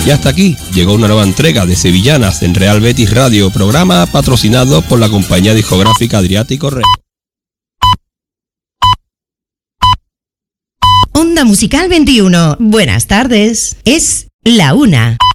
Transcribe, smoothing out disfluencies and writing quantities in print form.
Y hasta aquí llegó una nueva entrega de Sevillanas en Real Betis Radio, programa patrocinado por la compañía discográfica Adriático Records. Onda Musical 21. Buenas tardes. Es la 1.